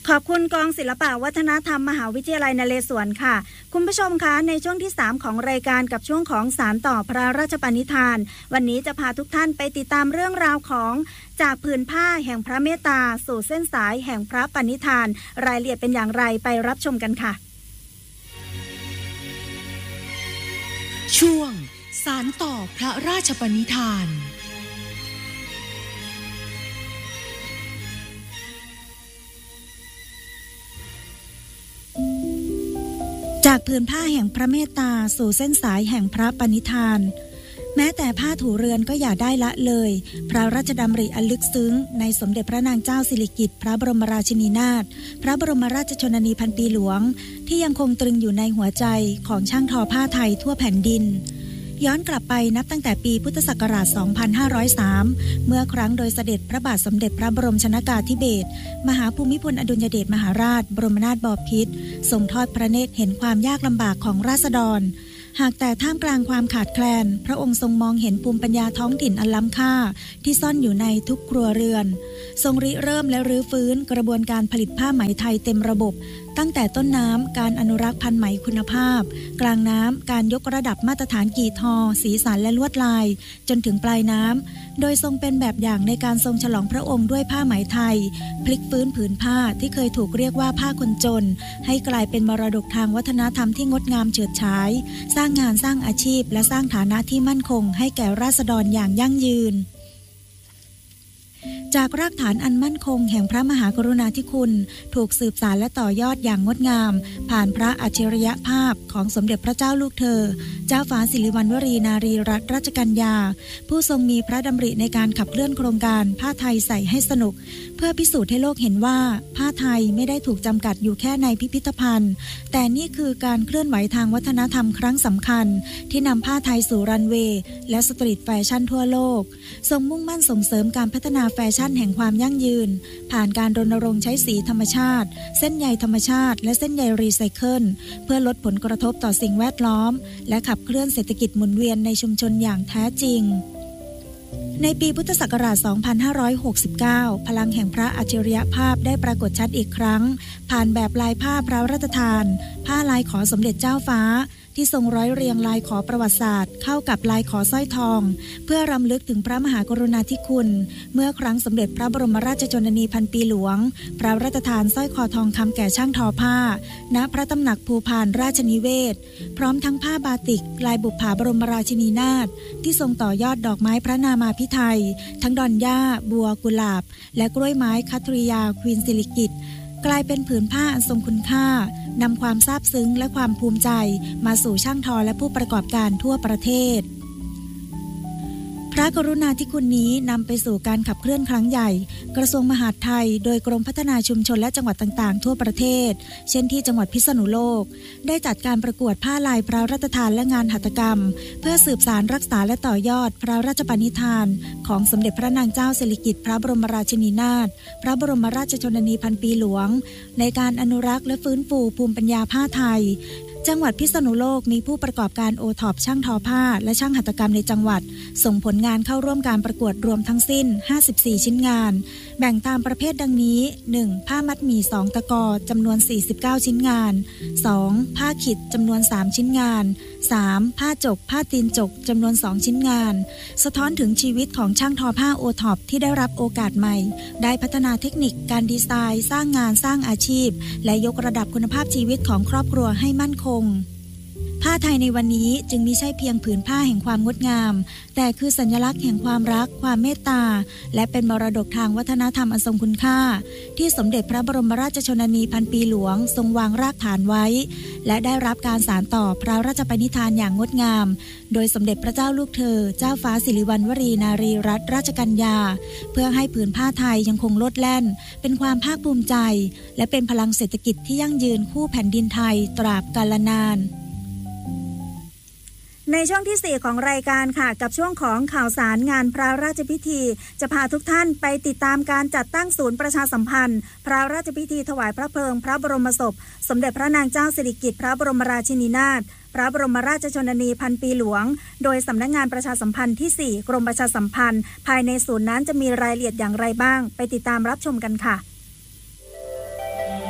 ขอบคุณกองศิลปวัฒนธรรมมหาวิทยาลัยนเรศวรค่ะคุณผู้ชมคะในช่วงที่3ของรายการกับช่วงของสารต่อพระราชปณิธานวันนี้จะพาทุกท่านไปติดตามเรื่องราวของจากผืนผ้าแห่งพระเมตตาสู่เส้นสายแห่งพระปณิธานรายละเอียดเป็นอย่างไรไปรับชมกันค่ะช่วงสารต่อพระราชปณิธานจากผืนผ้าแห่งพระเมตตาสู่เส้นสายแห่งพระปณิธานแม้แต่ผ้าถูเรือนก็อย่าได้ละเลยพระราชดำริอันลึกซึ้งในสมเด็จพระนางเจ้าสิริกิติ์พระบรมราชินีนาถพระบรมราชชนนีพันปีหลวงที่ยังคงตรึงอยู่ในหัวใจของช่างทอผ้าไทยทั่วแผ่นดินย้อนกลับไปนับตั้งแต่ปีพุทธศักราช 2503 เมื่อครั้งโดยเสด็จพระบาทสมเด็จพระบรมชนกาธิเบศรมหาภูมิพลอดุลยเดชมหาราชบรมนาถบพิตรทรงทอดพระเนตรเห็นความยากลำบากของราษฎรหากแต่ท่ามกลางความขาดแคลนพระองค์ทรงมองเห็นภูมิปัญญาท้องถิ่นอันล้ำค่าที่ซ่อนอยู่ในทุกครัวเรือนทรงริเริ่มและรื้อฟื้นกระบวนการผลิตผ้าไหมไทยเต็มระบบตั้งแต่ต้นน้ำการอนุรักษ์พันธุ์ไหมคุณภาพกลางน้ำการยกระดับมาตรฐานกี่ทอสีสันและลวดลายจนถึงปลายน้ำโดยทรงเป็นแบบอย่างในการทรงฉลองพระองค์ด้วยผ้าไหมไทยพลิกฟื้นผืนผ้าที่เคยถูกเรียกว่าผ้าคนจนให้กลายเป็นมรดกทางวัฒนธรรมที่งดงามเฉิดฉายสร้างงานสร้างอาชีพและสร้างฐานะที่มั่นคงให้แก่ราษฎรอย่างยั่งยืนจากรากฐานอันมั่นคงแห่งพระมหากรุณาธิคุณถูกสืบสานและต่อยอดอย่างงดงามผ่านพระอัจฉริยภาพของสมเด็จพระเจ้าลูกเธอเจ้าฟ้าสิริวัณวรีนารีรัตนราชกัญญาผู้ทรงมีพระดำริในการขับเคลื่อนโครงการผ้าไทยใส่ให้สนุกเพื่อพิสูจน์ให้โลกเห็นว่าผ้าไทยไม่ได้ถูกจำกัดอยู่แค่ในพิพิธภัณฑ์แต่นี่คือการเคลื่อนไหวทางวัฒนธรรมครั้งสำคัญที่นำผ้าไทยสู่รันเวย์และสตรีทแฟชั่นทั่วโลกทรงมุ่งมั่นส่งเสริมการพัฒนาแฟชั่นแห่งความยั่งยืนผ่านการรณรงค์ใช้สีธรรมชาติเส้นใยธรรมชาติและเส้นใยรีไซเคิลเพื่อลดผลกระทบต่อสิ่งแวดล้อมและขับเคลื่อนเศรษฐกิจหมุนเวียนในชุมชนอย่างแท้จริงในปีพุทธศักราช 2569 พลังแห่งพระอัจฉริยภาพได้ปรากฏชัดอีกครั้งผ่านแบบลายผ้าพระราชทานผ้าลายขอสมเด็จเจ้าฟ้าที่ทรงร้อยเรียงลายขอประวัติศาสตร์เข้ากับลายขอสร้อยทองเพื่อรำลึกถึงพระมหากรุณาธิคุณเมื่อครั้งสมเด็จพระบรมราชชนนีพันปีหลวงพระราชทานสร้อยคอทองคำแก่ช่างทอผ้าณพระตำหนักภูพานราชนิเวศพร้อมทั้งผ้าบาติกลายบุปผาบรมราชินีนาถที่ทรงต่อยอดดอกไม้พระนามาภิไธยทั้งดอนหญ้าบัวกุหลาบและกล้วยไม้คัตริยาควีนสิริกิติ์กลายเป็นผืนผ้าอันทรงคุณค่านำความซาบซึ้งและความภูมิใจมาสู่ช่างทอและผู้ประกอบการทั่วประเทศพระกรุณาธิคุณนี้นำไปสู่การขับเคลื่อนครั้งใหญ่กระทรวงมหาดไทยโดยกรมพัฒนาชุมชนและจังหวัดต่างๆทั่วประเทศเช่นที่จังหวัดพิษณุโลกได้จัดการประกวดผ้าลายพระราชทานและงานหัตถกรรมเพื่อสืบสานรักษาและต่อยอดพระราชปณิธานของสมเด็จพระนางเจ้าสิริกิติ์พระบรมราชินีนาถพระบรมราชชนนีพันปีหลวงในการอนุรักษ์และฟื้นฟูภูมิปัญญาผ้าไทยจังหวัดพิษณุโลกมีผู้ประกอบการโอท็อปช่างทอผ้าและช่างหัตถกรรมในจังหวัดส่งผลงานเข้าร่วมการประกวดรวมทั้งสิ้น54ชิ้นงานแบ่งตามประเภทดังนี้ 1. ผ้ามัดหมี่2ตะกอจำนวน49ชิ้นงาน 2. ผ้าขิดจำนวน3ชิ้นงาน 3. ผ้าจกผ้าตีนจกจำนวน2ชิ้นงานสะท้อนถึงชีวิตของช่างทอผ้าโอท็อปที่ได้รับโอกาสใหม่ได้พัฒนาเทคนิคการดีไซน์สร้างงานสร้างอาชีพและยกระดับคุณภาพชีวิตของครอบครัวให้มั่นคงผ้าไทยในวันนี้จึงมิใช่เพียงผืนผ้าแห่งความงดงามแต่คือสัญลักษณ์แห่งความรักความเมตตาและเป็นมรดกทางวัฒนธรรมอันทรงคุณค่าที่สมเด็จพระบรมราชชนนีพันปีหลวงทรงวางรากฐานไว้และได้รับการสานต่อพระราชปณิธานอย่างงดงามโดยสมเด็จพระเจ้าลูกเธอเจ้าฟ้าสิริวัณวรีนารีรัตนราชกัญญาเพื่อให้ผืนผ้าไทยยังคงโลดแล่นเป็นความภาคภูมิใจและเป็นพลังเศรษฐกิจที่ยั่งยืนคู่แผ่นดินไทยตราบกาลนานในช่วงที่4ของรายการค่ะกับช่วงของข่าวสารงานพระราชพิธีจะพาทุกท่านไปติดตามการจัดตั้งศูนย์ประชาสัมพันธ์พระราชพิธีถวายพระเพลิงพระบรมศพสมเด็จพระนางเจ้าสิริกิติ์พระบรมราชินีนาถพระบรมราชชนนีพันปีหลวงโดยสำนักงานประชาสัมพันธ์ที่4กรมประชาสัมพันธ์ภายในศูนย์นั้นจะมีรายละเอียดอย่างไรบ้างไปติดตามรับชมกันค่ะ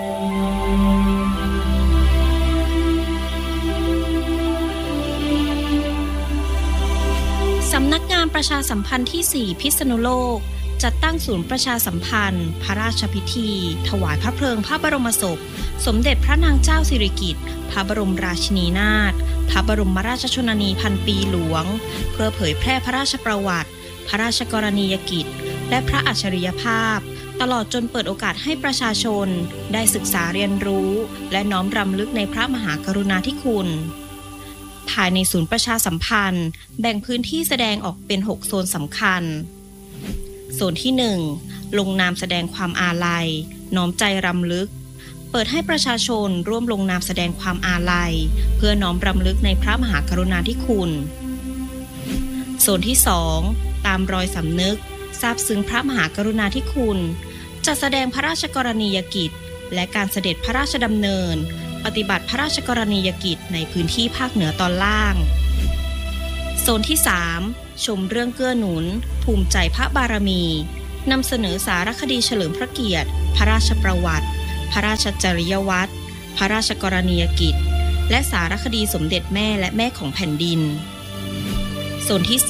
านประชาสัมพันธ์ที่ 4 พิษณุโลกจัดตั้งศูนย์ประชาสัมพันธ์พระราชพิธีถวายพระเพลิงพระบรมศพสมเด็จพระนางเจ้าสิริกิติ์พระบรมราชินีนาถพระบรมราชชนนีพันปีหลวงเพื่อเผยแพร่พระราชประวัติพระราชกรณียกิจและพระอัจฉริยภาพตลอดจนเปิดโอกาสให้ประชาชนได้ศึกษาเรียนรู้และน้อมรำลึกในพระมหากรุณาธิคุณภายในศูนย์ประชาสัมพันธ์แบ่งพื้นที่แสดงออกเป็น 6 โซนสำคัญโซนที่ 1 ลงนามแสดงความอาลัยน้อมใจรำลึกเปิดให้ประชาชนร่วมลงนามแสดงความอาลัยเพื่อน้อมรำลึกในพระมหากรุณาธิคุณโซนที่ 2 ตามรอยสำนึกซาบซึ้งพระมหากรุณาธิคุณจัดแสดงพระราชกรณียกิจและการเสด็จพระราชดำเนินปฏิบัติพระราชกรณียกิจในพื้นที่ภาคเหนือตอนล่างโซนที่ 3 ชมเรื่องเกื้อหนุนภูมิใจพระบารมีนำเสนอสารคดีเฉลิมพระเกียรติพระราชประวัติพระราชจริยวัตรพระราชกรณียกิจและสารคดีสมเด็จแม่และแม่ของแผ่นดินโซนที่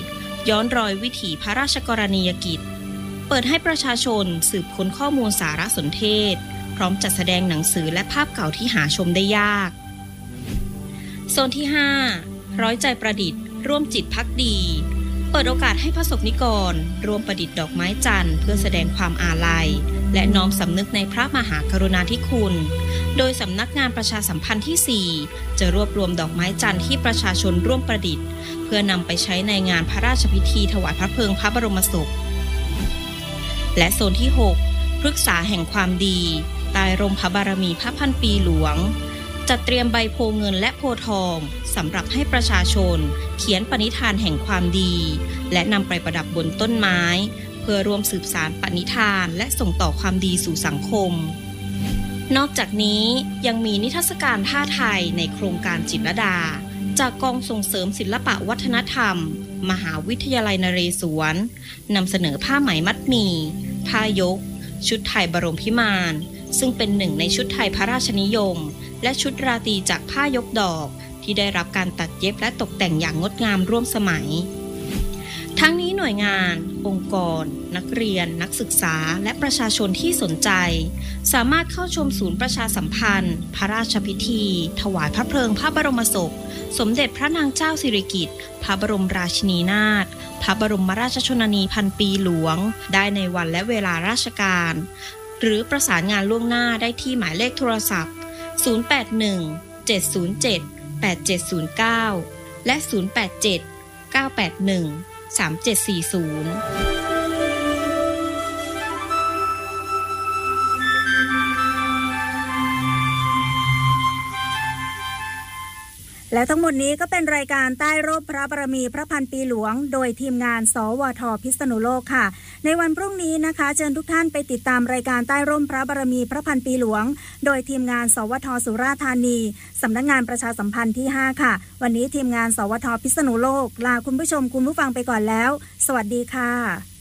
4 ย้อนรอยวิถีพระราชกรณียกิจเปิดให้ประชาชนสืบค้นข้อมูลสารสนเทศพร้อมจัดแสดงหนังสือและภาพเก่าที่หาชมได้ยากโซนที่ 5 ร้อยใจประดิษฐ์ร่วมจิตภักดีเปิดโอกาสให้ประสบนิกรร่วมประดิษฐ์ดอกไม้จันทร์เพื่อแสดงความอาลัยและน้อมสำนึกในพระมหากรุณาธิคุณโดยสำนักงานประชาสัมพันธ์ที่ 4 จะรวบรวมดอกไม้จันทร์ที่ประชาชนร่วมประดิษฐ์เพื่อนำไปใช้ในงานพระราชพิธีถวายพระเพลิงพระบรมศพและโซนที่ 6 พฤกษาแห่งความดีใต้ร่มพระบารมีพระพันปีหลวงจัดเตรียมใบโพเงินและโพทองสำหรับให้ประชาชนเขียนปณิธานแห่งความดีและนำไปประดับบนต้นไม้เพื่อร่วมสืบสานปณิธานและส่งต่อความดีสู่สังคมนอกจากนี้ยังมีนิทรรศการผ้าไทยในโครงการจิตรลดาจากกองส่งเสริมศิลปะวัฒนธรรมมหาวิทยาลัยนเรศวรนำเสนอผ้าไหมมัดหมี่ผ้ายกชุดไทยบรมพิมานซึ่งเป็นหนึ่งในชุดไทยพระราชนิยมและชุดราตรีจากผ้ายกดอกที่ได้รับการตัดเย็บและตกแต่งอย่างงดงามร่วมสมัยทั้งนี้หน่วยงานองค์กรนักเรียนนักศึกษาและประชาชนที่สนใจสามารถเข้าชมศูนย์ประชาสัมพันธ์พระราชพิธีถวายพระเพลิงพระบรมศพสมเด็จพระนางเจ้าสิริกิติ์พระบรมราชินีนาถพระบรมราชชนนีพันปีหลวงได้ในวันและเวลาราชการหรือประสานงานล่วงหน้าได้ที่หมายเลขโทรศัพท์081-707-8709และ087-981-3740 และทั้งหมดนี้ก็เป็นรายการใต้ร่มพระบารมีพระพันปีหลวงโดยทีมงานสวท.พิษณุโลกค่ะในวันพรุ่งนี้นะคะเชิญทุกท่านไปติดตามรายการใต้ร่มพระบารมีพระพันปีหลวงโดยทีมงานสวท.สุราษฎร์ธานีสำนักงานประชาสัมพันธ์ที่ 5 ค่ะวันนี้ทีมงานสวท.พิษณุโลกลาคุณผู้ชมคุณผู้ฟังไปก่อนแล้วสวัสดีค่ะ